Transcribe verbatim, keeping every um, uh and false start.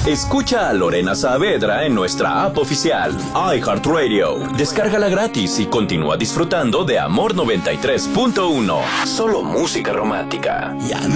Escucha a Lorena Saavedra en nuestra app oficial, iHeartRadio. Descárgala gratis y continúa disfrutando de Amor noventa y tres punto uno. Solo música romántica. Ya no